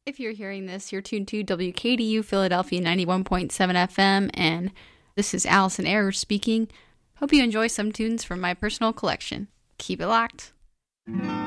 If you're hearing this, you're tuned to WKDU Philadelphia 91.7 FM, and this is Allison Ayers speaking. Hope you enjoy some tunes from my personal collection. Keep it locked.